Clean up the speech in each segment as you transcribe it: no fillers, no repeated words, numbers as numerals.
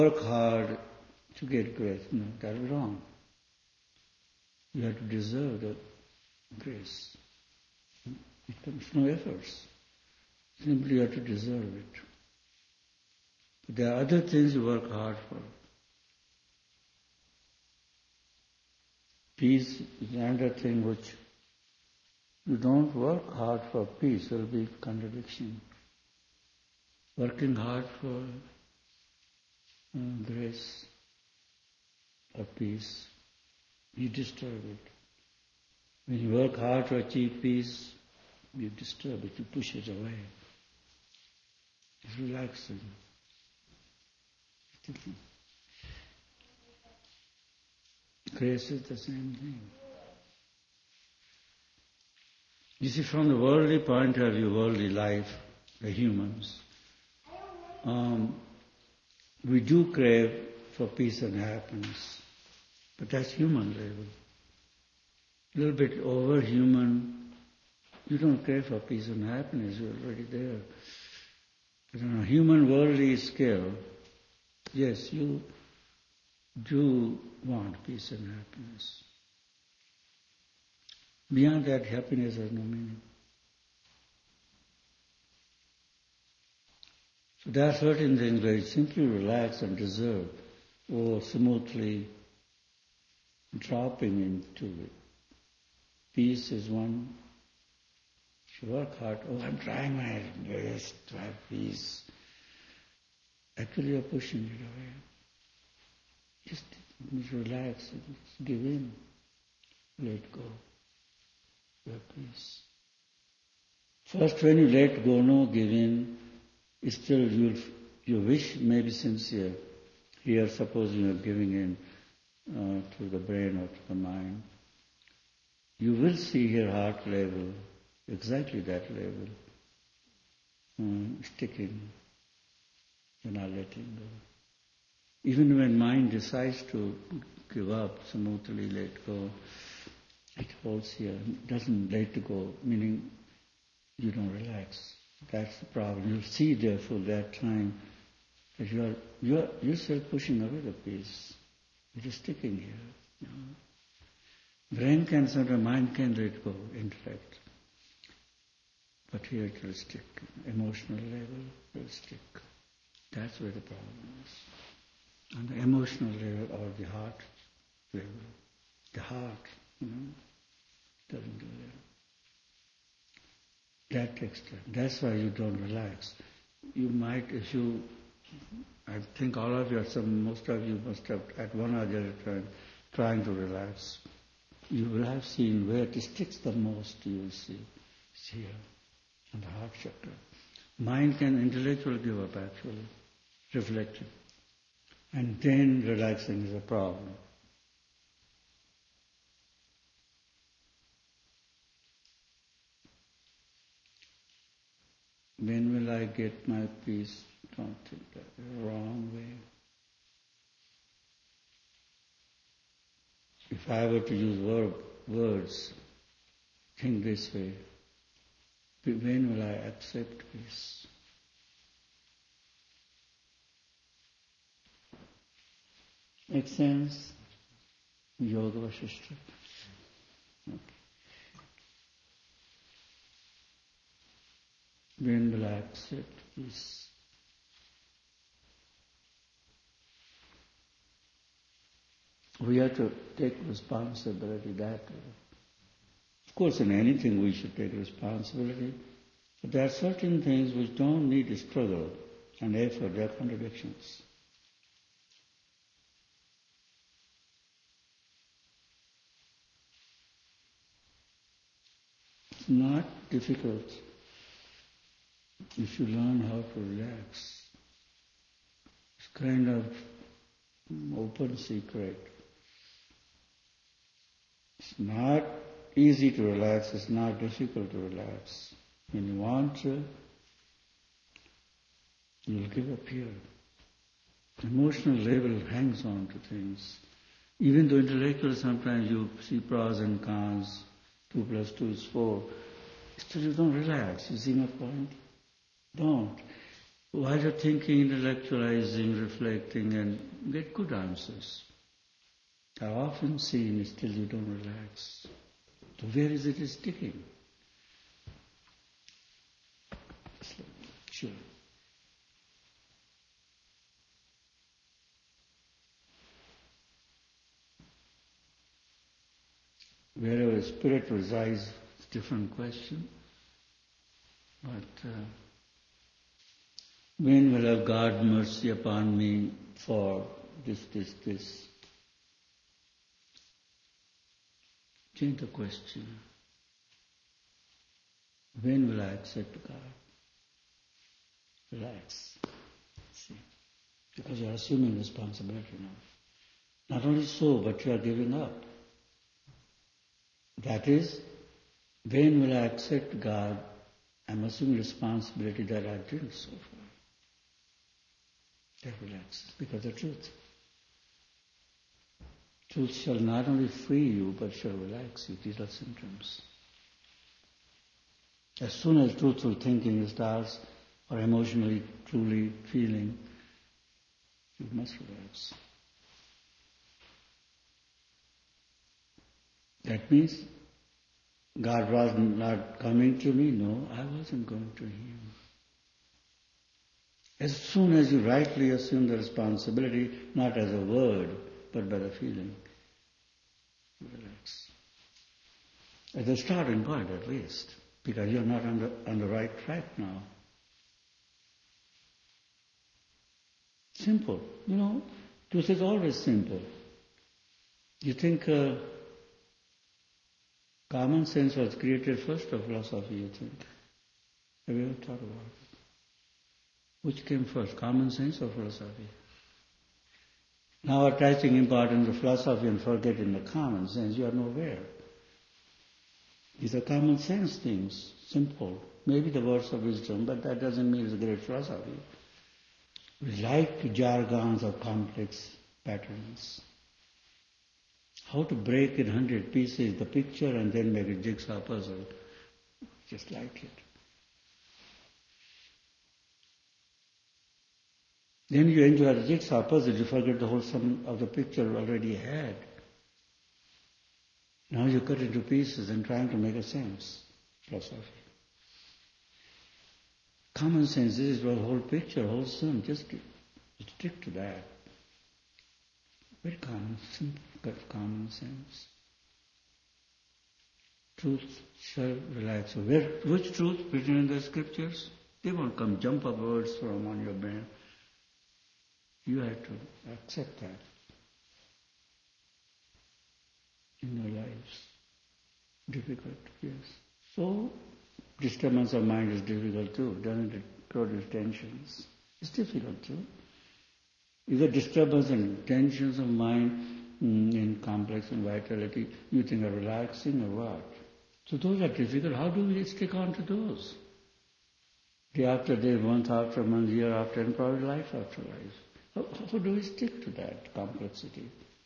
work hard to get grace. No, that is wrong. You have to deserve the grace. It comes from no efforts. Simply you have to deserve it. But there are other things you work hard for. Peace is another thing which you don't work hard for peace, there will be contradiction. Working hard for grace or peace, you disturb it. When you work hard to achieve peace, you disturb it, you push it away. It's relaxing. Grace is the same thing. You see, from the worldly point of view, worldly life, the humans, we do crave for peace and happiness, but that's human level. A little bit over human, you don't crave for peace and happiness, you're already there. But on a human worldly scale, yes, you do want peace and happiness. Beyond that, happiness has no meaning. So there are certain things where you simply relax and deserve, or smoothly dropping into it. Peace is one. If you work hard, I'm trying my best to have peace. Actually, you're pushing it away. Just relax, just give in, let go, you have peace. First, when you let go, no, give in, still your wish may be sincere. Here, suppose you are giving in to the brain or to the mind. You will see your heart level, exactly that level, sticking. You're not letting go. Even when mind decides to give up, smoothly let go, it holds here, doesn't let go, meaning you don't relax. That's the problem. You'll see therefore that time that you're still pushing away the peace. It is sticking here. You know. Brain can sometimes, mind can let go, intellect. But here it will stick. Emotional level will stick. That's where the problem is. On the emotional level or the heart level. The heart, doesn't do that. That takes time. That's why you don't relax. You might, I think all of you, most of you must have at one or the other time trying to relax. You will have seen where it sticks the most, you will see. It's here, on the heart chakra. Mind can intellectually give up actually, reflecting. And then relaxing is a problem. When will I get my peace? Don't think that. Wrong way. If I were to use words, think this way. When will I accept peace? Make sense? Yoga Vasishtha. Okay. When will I accept peace? We have to take responsibility that way. Of course, in anything we should take responsibility, but there are certain things which don't need a struggle and effort, they are contradictions. It's not difficult if you learn how to relax. It's kind of open secret. It's not easy to relax, it's not difficult to relax. When you want to, you'll give up here. Emotional level hangs on to things. Even though intellectually sometimes you see pros and cons, 2 plus 2 is 4, still you don't relax. You see my point? Don't. while you're thinking, intellectualizing, reflecting, and get good answers. I've often seen still you don't relax. So where is it sticking? Sure. Wherever spirit resides, it's a different question. But when will have God mercy upon me for this? Change the question. When will I accept God? Relax. See. Because you are assuming responsibility now. Not only so, but you are giving up. That is, when will I accept God? I'm assuming responsibility that I didn't so far. That relaxes, because the truth. Truth shall not only free you, but shall relax you. These are symptoms. As soon as truthful thinking starts, or emotionally, truly feeling, you must relax. That means God was not coming to me. No, I wasn't going to Him. As soon as you rightly assume the responsibility, not as a word, but by the feeling, you relax. At the starting point at least, because you're not on the right track now. Simple. Truth is always simple. You think common sense was created first or philosophy, you think? Have you ever thought about it? Which came first, common sense or philosophy? Now attaching importance to philosophy and forgetting the common sense, you are nowhere. These are common sense things, simple. Maybe the words of wisdom, but that doesn't mean it's a great philosophy. We like jargons or complex patterns. How to break in 100 pieces the picture and then make a jigsaw puzzle. Just like it. Then you enjoy the jigsaw puzzle, you forget the whole sum of the picture you already had. Now you cut into pieces and trying to make a sense. Philosophy. Common sense is the whole picture, whole sum. Just stick to that. Very common, simple, common sense. Truth shall relax. Which truth written in the scriptures? They won't come jump up words from on your brain. You have to accept that in your lives. Difficult, yes. So, disturbance of mind is difficult too, doesn't it? Produce tensions. It's difficult too. Either disturbance and tensions of mind in complex and vitality, you think are relaxing or what? So those are difficult. How do we stick on to those? Day after day, month after month, year after, and probably life after life. How do we stick to that complexity?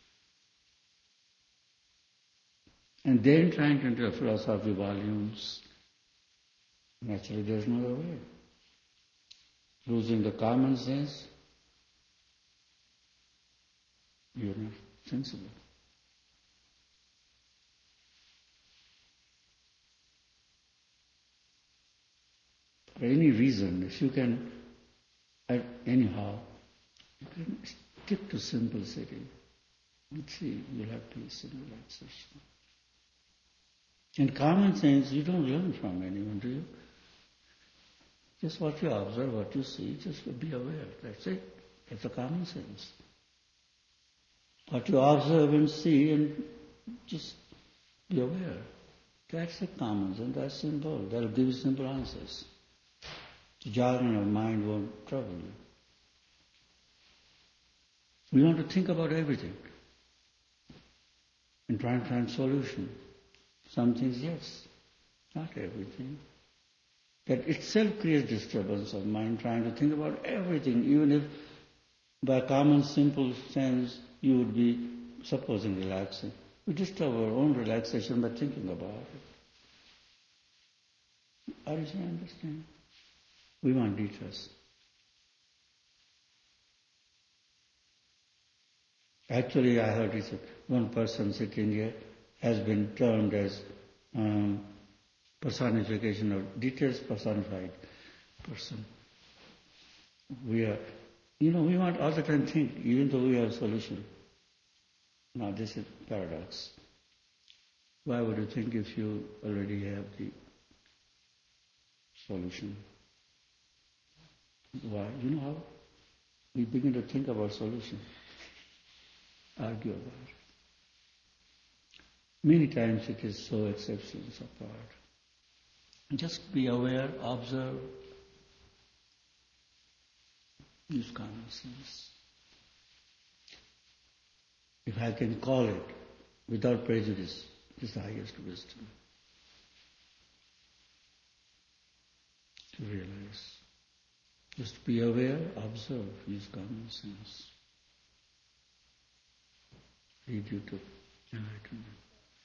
And then trying to enter philosophy volumes, naturally there's no other way. Losing the common sense, you're not sensible. For any reason, if you can, anyhow, you can stick to simplicity. And see, you'll have peace and relaxation. And common sense, you don't learn from anyone, do you? Just what you observe, what you see, just be aware. That's it. That's the common sense. What you observe and see and just be aware. That's the common sense, that's simple. That'll give you simple answers. The jargon of mind won't trouble you. We want to think about everything and try and find solution. Some things, yes, not everything. That itself creates disturbance of mind, trying to think about everything, even if by common simple sense you would be supposing relaxing. We disturb our own relaxation by thinking about it. Are you understand? We want details. Actually, I heard one person sitting here has been termed as personification of details personified person. We are, we want all the time think, even though we have a solution. Now this is paradox. Why would you think if you already have the solution? Why? You know how? We begin to think about solution, argue about it. Many times it is so exceptions apart. Just be aware, observe, use common sense. If I can call it without prejudice, it is the highest wisdom. To realize. Just be aware, observe, use common sense. Lead you to enlightenment.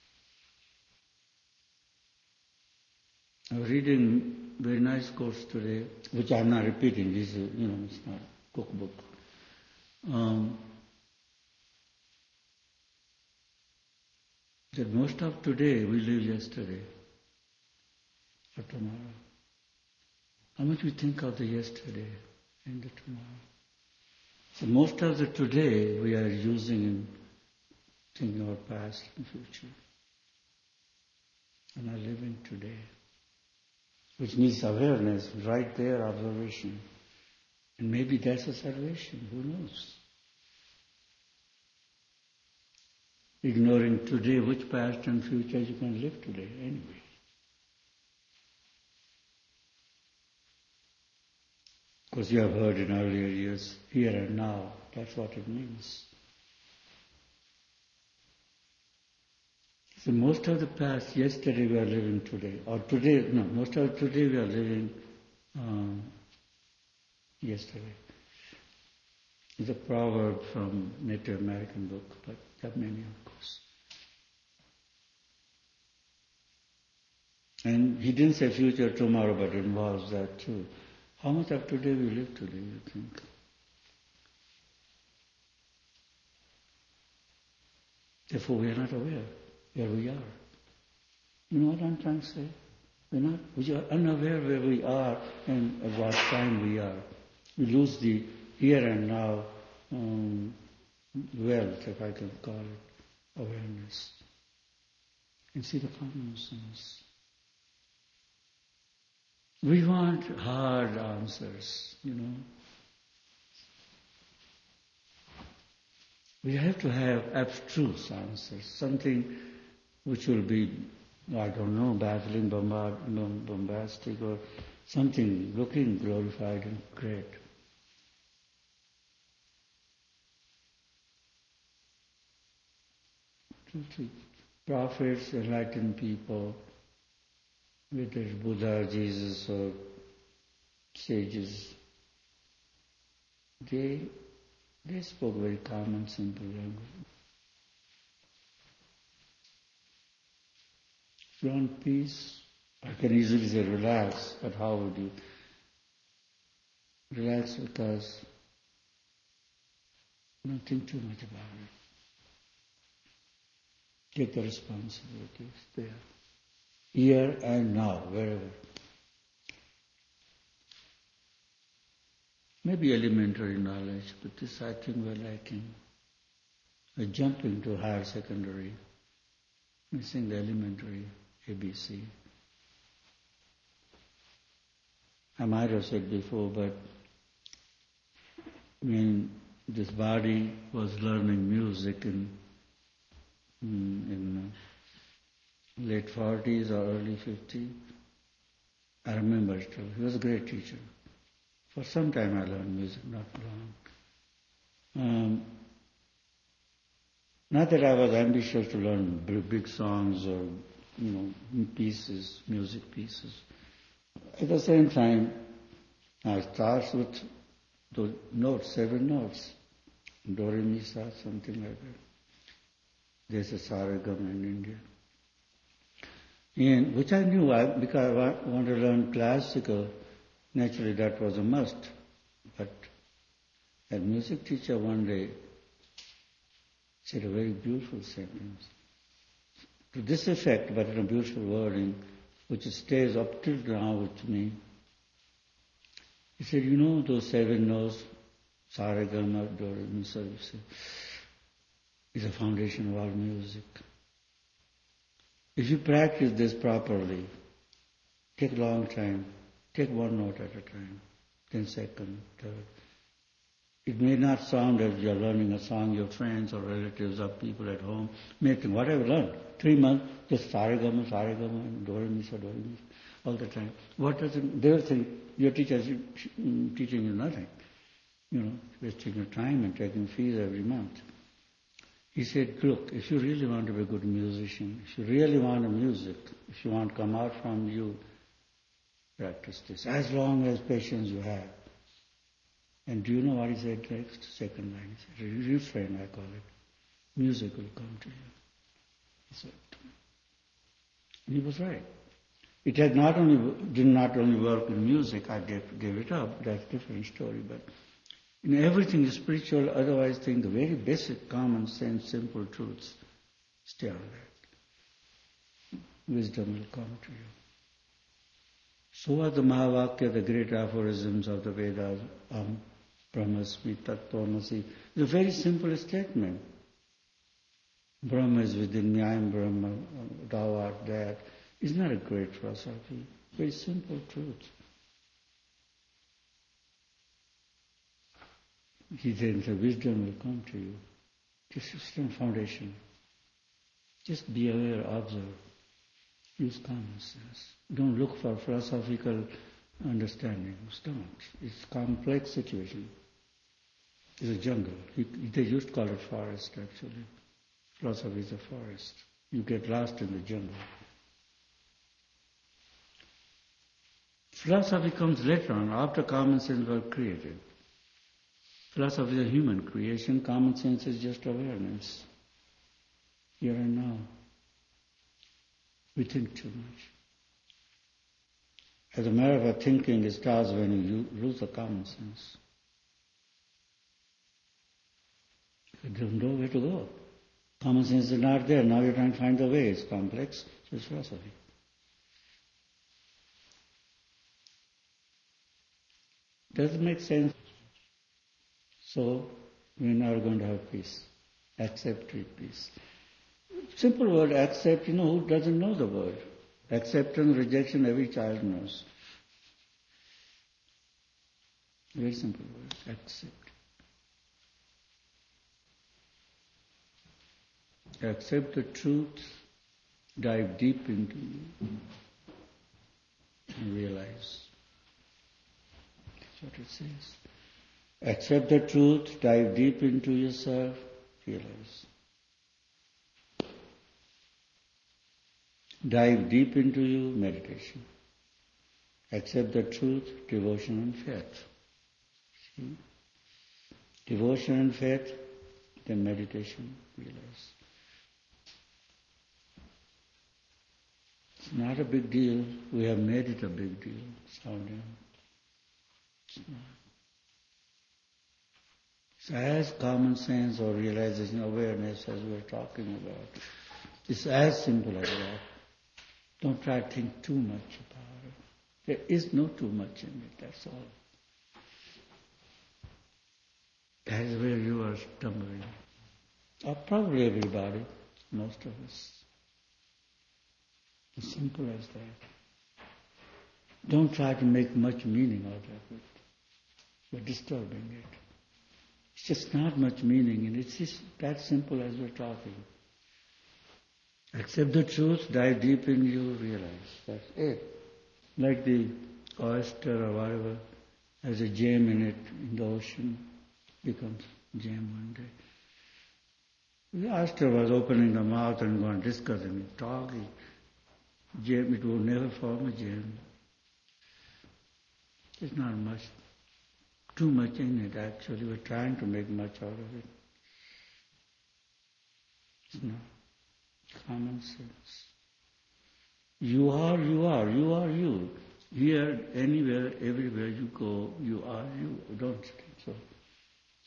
I was reading a very nice course today, which I'm not repeating. This is, it's not a cookbook. That most of today we live yesterday or tomorrow. How much we think of the yesterday and the tomorrow. So most of the today we are using in thinking about past and future. And are living today. Which means awareness, right there, observation. And maybe that's a salvation, who knows? Ignoring today, which past and future you can live today anyway. Because you have heard in earlier years, here and now, that's what it means. So most of the past, yesterday we are living today. Or today, no, most of today we are living yesterday. It's a proverb from Native American book, but there are many, of course. And he didn't say future tomorrow, but it involves that too. How much of today we live today, you think? Therefore, we are not aware where we are. You know what I'm trying to say? We are unaware where we are and at what time we are. We lose the here and now wealth, if I can call it, awareness. And see the common sense. We want hard answers, We have to have abstruse answers, something which will be, baffling, bombastic, or something looking glorified and great. Prophets, enlightened people, whether it's Buddha, Jesus, or sages, they spoke very common, simple language. If you want peace, I can easily say relax, but how would you? Relax because don't think too much about it. Take the responsibilities there. Here and now, wherever. Maybe elementary knowledge, but this I think we're lacking. We're jumping to higher secondary, missing the elementary ABC. I might have said before, but when this body was learning music in late 40s or early 50s, I remember still. He was a great teacher. For some time I learned music, not long. Not that I was ambitious to learn big songs or, pieces, music pieces. At the same time, I start with the notes, 7 notes. Do, re, mi, sa, something like that. There's a saragam in India. And which I knew, because I wanted to learn classical, naturally that was a must. But a music teacher one day said a very beautiful sentence. To this effect, but in a beautiful wording, which stays up till now with me. He said, you know those 7 notes, sa re ga ma do re mi so, is the foundation of all music. If you practice this properly, take a long time, take 1 note at a time, then second, third. It may not sound as you're learning a song, your friends or relatives or people at home may think, what have you learned? 3 months, just sarigama, and do re mi sa, all the time. What does it, they will think your teacher is teaching you nothing. Wasting your time and taking fees every month. He said, look, if you really want to be a good musician, if you really want a music, if you want to come out from you, practice this. As long as patience you have. And do you know what he said next? Second line. He said, refrain, I call it. Music will come to you. He said. And he was right. It did not only work in music, I gave it up, that's a different story, but in everything spiritual, otherwise think the very basic, common sense, simple truths, stay on that. Wisdom will come to you. So are the Mahavakya, the great aphorisms of the Vedas, Brahmasmi, Tattvamasi. It's a very simple statement. Brahma is within me, I am Brahma, thou art that. It's not a great philosophy, very simple truth. He said, the wisdom will come to you. Just stay on foundation. Just be aware, observe. Use common sense. Don't look for philosophical understandings. Don't. It's a complex situation. It's a jungle. They used to call it forest, actually. Philosophy is a forest. You get lost in the jungle. Philosophy comes later on, after common sense was created. Philosophy is a human creation. Common sense is just awareness. Here and now. We think too much. As a matter of fact, thinking starts when you lose the common sense. You don't know where to go. Common sense is not there. Now you're trying to find the way. It's complex. So it's philosophy. Does it make sense? So, we're now going to have peace. Accept peace. Simple word, accept, who doesn't know the word? Acceptance, rejection, every child knows. Very simple word, accept. Accept the truth, dive deep into you, and realize. That's what it says. Accept the truth, dive deep into yourself, realize. Dive deep into you, meditation. Accept the truth, devotion and faith. See? Devotion and faith, then meditation, realize. It's not a big deal. We have made it a big deal. Sounding. It's not. It's as common sense or realization, awareness as we're talking about. It's as simple as that. Don't try to think too much about it. There is no too much in it, that's all. That is where you are stumbling. Or probably everybody, most of us. As simple as that. Don't try to make much meaning out of it. You're disturbing it. It's just not much meaning in it. It's just that simple as we're talking. Accept the truth, dive deep in you, realize. That's it. Like the oyster or whatever has a gem in it in the ocean, becomes gem one day. The oyster was opening the mouth and going discussing, talking. Gem, it will never form a gem. There's not much, too much in it actually. We're trying to make much out of it. It's not. Common sense. You are you. Here, anywhere, everywhere you go, you are you. Don't think so.